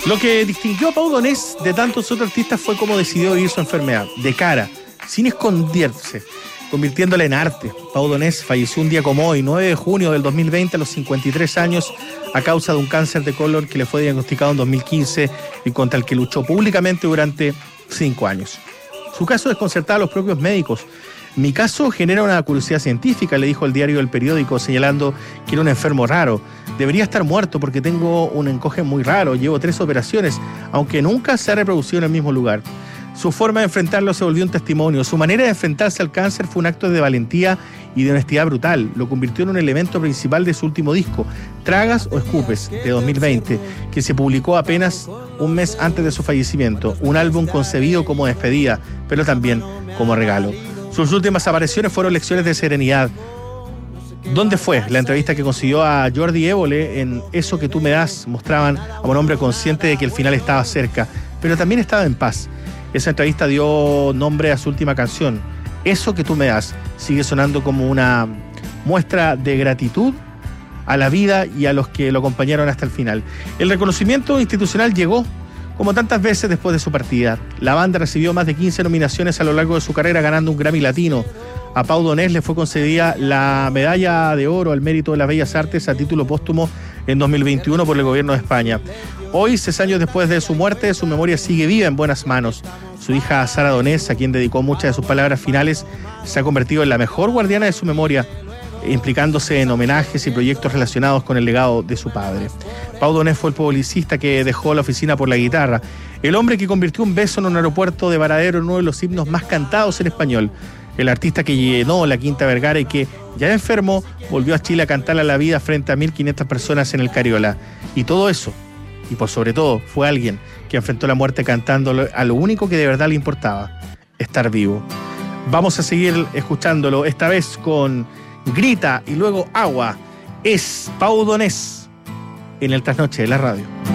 Lo que distinguió a Pau Donés de tantos otros artistas fue cómo decidió vivir su enfermedad, de cara, sin esconderse, convirtiéndola en arte. Pau Donés falleció un día como hoy, 9 de junio del 2020, a los 53 años, a causa de un cáncer de colon que le fue diagnosticado en 2015 y contra el que luchó públicamente durante 5 años. Su caso desconcertaba a los propios médicos. Mi caso genera una curiosidad científica, le dijo el diario El Periódico, señalando que era un enfermo raro. Debería estar muerto porque tengo un encoge muy raro, llevo 3 operaciones, aunque nunca se ha reproducido en el mismo lugar. Su forma de enfrentarlo se volvió un testimonio. Su manera de enfrentarse al cáncer fue un acto de valentía y de honestidad brutal. Lo convirtió en un elemento principal de su último disco, Tragas o Escupes, de 2020, que se publicó apenas un mes antes de su fallecimiento. Un álbum concebido como despedida, pero también como regalo. Sus últimas apariciones fueron lecciones de serenidad. ¿Dónde fue? La entrevista que consiguió a Jordi Évole en Eso que tú me das mostraban a un hombre consciente de que el final estaba cerca, pero también estaba en paz. Esa entrevista dio nombre a su última canción, Eso que tú me das. Sigue sonando como una muestra de gratitud a la vida y a los que lo acompañaron hasta el final. El reconocimiento institucional llegó como tantas veces después de su partida. La banda recibió más de 15 nominaciones a lo largo de su carrera, ganando un Grammy Latino. A Pau Donés le fue concedida la Medalla de Oro al Mérito de las Bellas Artes a título póstumo en 2021 por el gobierno de España. Hoy, 6 años después de su muerte, su memoria sigue viva en buenas manos. Su hija Sara Donés, a quien dedicó muchas de sus palabras finales, se ha convertido en la mejor guardiana de su memoria, implicándose en homenajes y proyectos relacionados con el legado de su padre. Pau Donés fue el publicista que dejó la oficina por la guitarra, el hombre que convirtió un beso en un aeropuerto de Varadero en uno de los himnos más cantados en español, el artista que llenó la Quinta Vergara y que, ya enfermo, volvió a Chile a cantar a la vida frente a 1.500 personas en el Cariola. Y todo eso, y por sobre todo, fue alguien que enfrentó la muerte cantando a lo único que de verdad le importaba, estar vivo. Vamos a seguir escuchándolo, esta vez con Grita y luego Agua. Es Pau Donés en el Trasnoche de la radio.